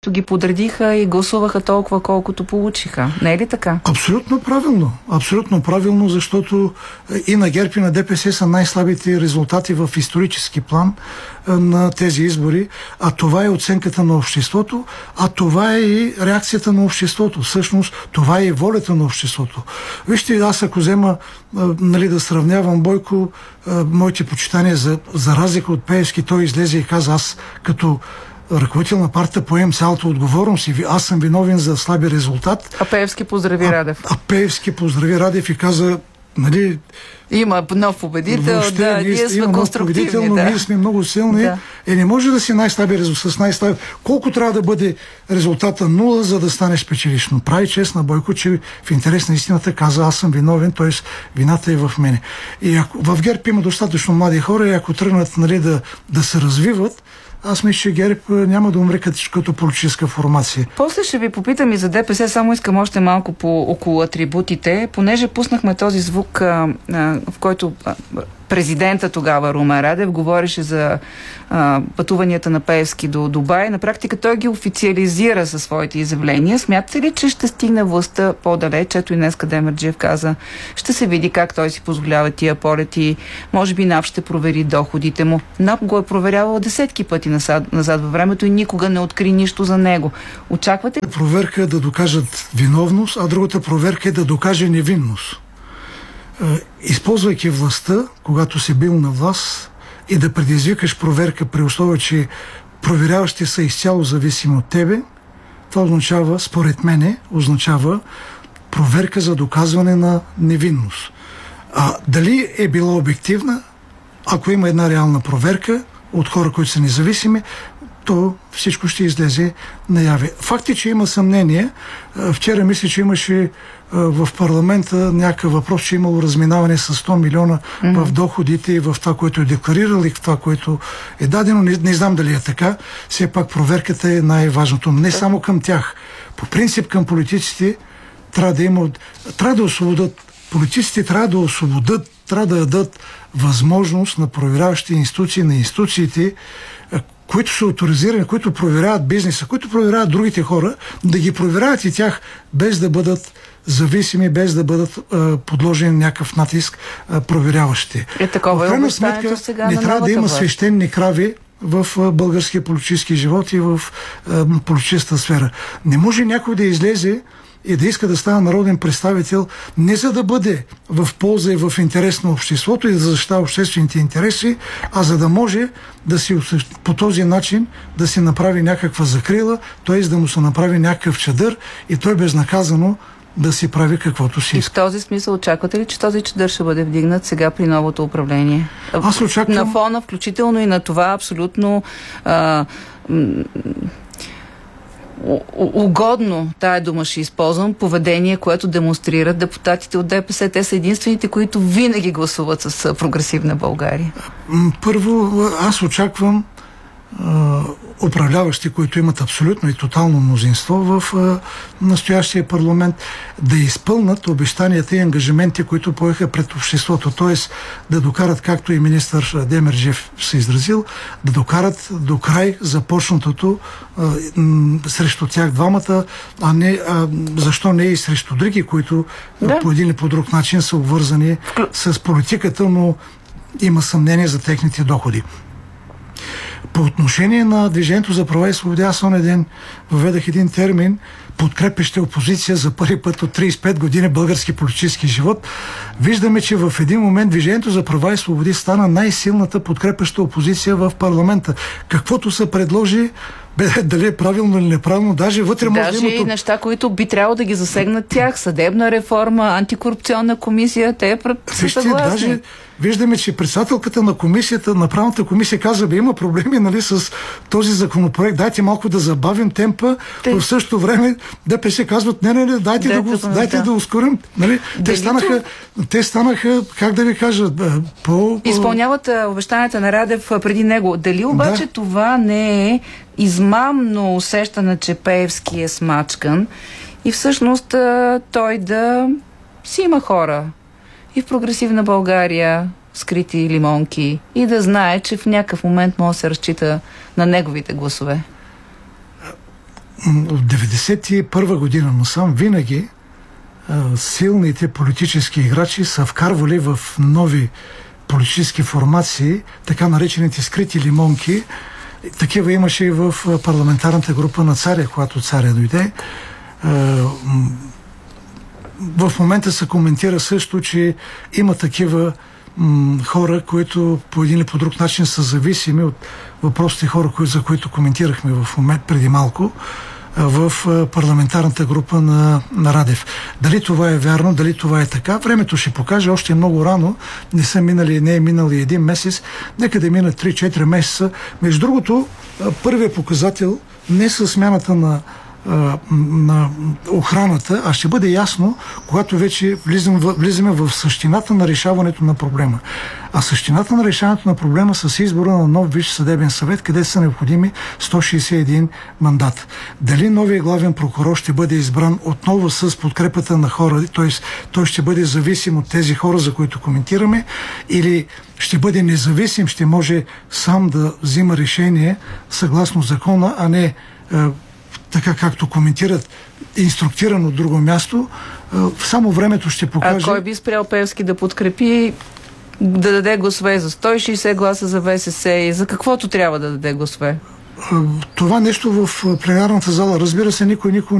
които ги подредиха и гласуваха толкова, колкото получиха. Не е ли така? Абсолютно правилно. Абсолютно правилно, защото и на ГЕРБ и на ДПС са най-слабите резултати в исторически план на тези избори, а това е оценката на обществото, а това е и реакцията на обществото. Всъщност, това е и волята на обществото. Вижте, аз ако взема да сравнявам Бойко, моите почитания за разлика от Пеевски, той излезе и каза: аз като ръководител на партията поем цялата отговорност и аз съм виновен за слаби резултат. А Пеевски поздрави Радев. А Пеевски поздрави Радев и каза, има нов победител, въобще, ние сме конструктивни. Но ние сме много силни. Не може да си най-слаби резултат с най-слаби. Колко трябва да бъде резултата 0, за да станеш печелиш? Но прави чест на Бойко, че в интерес на истината каза: аз съм виновен, т.е. вината е в мене. И ако в ГЕРБ има достатъчно млади хора и ако тръгнат да се развиват, аз мисля, че ГЕРБ няма да умре като политическа формация. После ще ви попитам и за ДПС, само искам още малко около атрибутите, понеже пуснахме този звук, в който президента тогава Румен Радев говореше за пътуванията на Пеевски до Дубай. На практика той ги официализира със своите изявления. Смятате ли, че ще стигне властта по-далеч? Ето и днеска Демерджиев каза, ще се види как той си позволява тия полети. Може би НАП ще провери доходите му. НАП го е проверявала десетки пъти назад във времето и никога не откри нищо за него. Очаквате? Проверка е да докажат виновност, а другата проверка е да докаже невинност. Използвайки властта, когато си бил на власт, и да предизвикаш проверка при условие, че проверяващи са изцяло зависими от тебе, това означава, според мене, проверка за доказване на невинност. Дали е била обективна? Ако има една реална проверка от хора, които са независими, то всичко ще излезе наяве. Факт е, че има съмнение. Вчера мисля, че имаше в парламента някакъв въпрос, че имало разминаване с 100 милиона в доходите и в това, което е декларирал и в това, което е дадено. Не знам дали е така. Все пак проверката е най-важното. Не само към тях. По принцип към политиците трябва да освободят. Политиците трябва да дадат възможност на проверяващи институции, на институциите, които са оторизирани, които проверяват бизнеса, които проверяват другите хора, да ги проверяват и тях, без да бъдат зависими, без да бъдат подложени на някакъв натиск проверяващите. Такова в крайна сметка не трябва да има свещени крави в българския политически живот и в политическата сфера. Не може някой да излезе и да иска да стане народен представител не за да бъде в полза и в интерес на обществото и да защитава обществените интереси, а за да може да си по този начин да си направи някаква закрила, т.е. да му се направи някакъв чадър и той безнаказано да си прави каквото си иска. И в този смисъл очаквате ли, че този чадър ще бъде вдигнат сега при новото управление? Аз очаквам... На фона, включително и на това абсолютно угодно, тая дума ще използвам, поведение, което демонстрират депутатите от ДПС. Те са единствените, които винаги гласуват с Прогресивна България. Първо, аз очаквам управляващи, които имат абсолютно и тотално мнозинство в настоящия парламент, да изпълнат обещанията и ангажименти, които поеха пред обществото. Т.е. да докарат, както и министър Демерджиев се изразил, да докарат до край започнатото срещу тях двамата, защо не и срещу други, които по един или по друг начин са обвързани с политиката, но има съмнение за техните доходи. По отношение на Движението за права и свободи, аз онен ден въведах един термин подкрепяща опозиция за първи път от 35 години български политически живот. Виждаме, че в един момент Движението за права и свободи стана най-силната подкрепяща опозиция в парламента. Каквото се предложи, дали е правилно или неправилно, даже вътре може да има... Даже и неща, които би трябвало да ги засегнат тях. Съдебна реформа, антикорупционна комисия, те са съгласни. Даже виждаме, че председателката на комисията, на правната комисия каза, има проблеми с този законопроект, дайте малко да забавим темпа, в същото време ДПС казват, не, дайте да ускорим. Те станаха, как да ви кажа, изпълняват обещанията на Радев преди него. Дали обаче това не е измамно усещане, че Пеевски е смачкан и всъщност той да си има хора и в Прогресивна България, скрити лимонки, и да знае, че в някакъв момент може да се разчита на неговите гласове? от 1991 година насам винаги силните политически играчи са вкарвали в нови политически формации, така наречените скрити лимонки. Такива имаше и в парламентарната група на царя, когато царя дойде. В момента се коментира също, че има такива хора, които по един или по друг начин са зависими от въпросите хора, за които коментирахме в момент преди малко в парламентарната група на Радев. Дали това е вярно, дали това е така, времето ще покаже, още много рано, не е минал и един месец, нека да минат 3-4 месеца. Между другото, първият показател не с смяната на охраната, а ще бъде ясно, когато вече влизаме в същината на решаването на проблема. А същината на решаването на проблема с избора на нов Висш съдебен съвет, къде са необходими 161 мандата. Дали новия главен прокурор ще бъде избран отново с подкрепата на хора, т.е. той ще бъде зависим от тези хора, за които коментираме, или ще бъде независим, ще може сам да взима решение съгласно закона, а не така както коментират, инструктиран от друго място, само времето ще покаже. А кой би спрял Пеевски да подкрепи, да даде гласове за 160 гласа за ВСС и за каквото трябва да даде гласове? Това нещо в пленарната зала, разбира се, никой